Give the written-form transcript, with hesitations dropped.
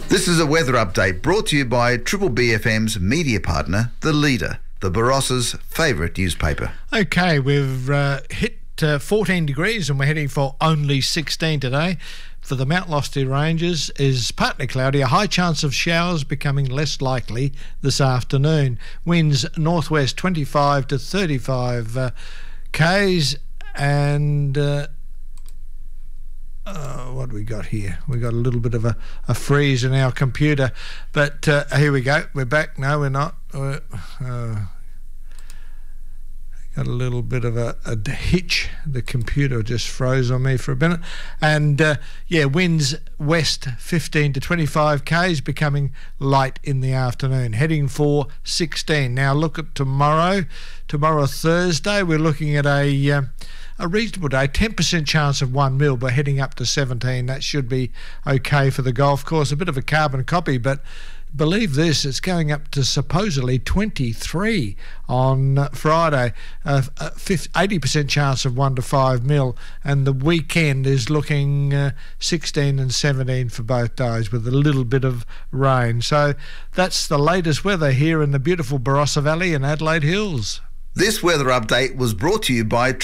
This is a weather update brought to you by Triple BFM's media partner, The Leader, the Barossa's favourite newspaper. Okay, we've hit 14 degrees and we're heading for only 16 today. For the Mount Lofty Ranges is partly cloudy, a high chance of showers becoming less likely this afternoon. Winds northwest 25 to 35 k's and... what do we got here? We got a little bit of a freeze in our computer, but here we go. We're back. No, we're not. Got a little bit of a hitch. The computer just froze on me for a minute. And winds west 15 to 25 k's, becoming light in the afternoon, heading for 16. Now look at tomorrow. Tomorrow, Thursday, we're looking at a reasonable day, 10% chance of 1 mil, but heading up to 17. That should be okay for the golf course. A bit of a carbon copy, but believe this, it's going up to supposedly 23 on Friday. 80% chance of 1 to 5 mil, and the weekend is looking 16 and 17 for both days with a little bit of rain. So that's the latest weather here in the beautiful Barossa Valley and Adelaide Hills. This weather update was brought to you by